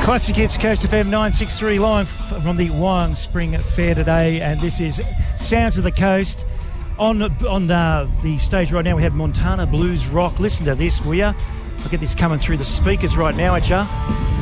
Classic Hits, Coast FM 963 live from the Wyong Spring Fair today, and this is Sounds of the Coast. On the stage right now we have Montana Blues Rock. Listen to this, will ya? I'll get this coming through the speakers right now at ya.